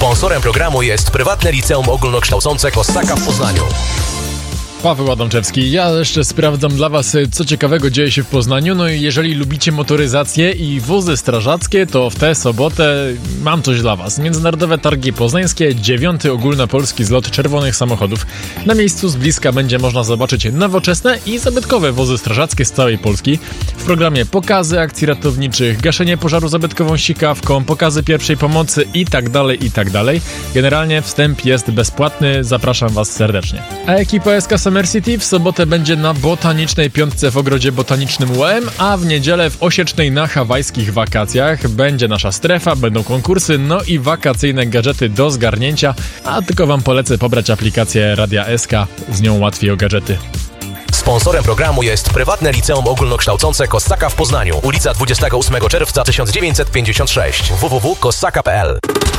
Sponsorem programu jest prywatne liceum ogólnokształcące Kossaka w Poznaniu. Paweł Adamczewski. Ja jeszcze sprawdzam dla Was, co ciekawego dzieje się w Poznaniu. No i jeżeli lubicie motoryzację i wozy strażackie, to w tę sobotę mam coś dla Was. Międzynarodowe Targi Poznańskie, 9. ogólnopolski zlot czerwonych samochodów. Na miejscu z bliska będzie można zobaczyć nowoczesne i zabytkowe wozy strażackie z całej Polski. W programie pokazy akcji ratowniczych, gaszenie pożaru zabytkową sikawką, pokazy pierwszej pomocy i tak dalej. Generalnie wstęp jest bezpłatny, zapraszam Was serdecznie. A ekipa SK Summer City w sobotę będzie na Botanicznej Piątce w Ogrodzie Botanicznym UEM, a w niedzielę w Osiecznej na hawajskich wakacjach. Będzie nasza strefa, będą konkursy, no i wakacyjne gadżety do zgarnięcia, a tylko Wam polecę pobrać aplikację Radia SK, z nią łatwiej o gadżety. Sponsorem programu jest prywatne liceum ogólnokształcące Kossaka w Poznaniu, ulica 28 czerwca 1956, www.kossaka.pl.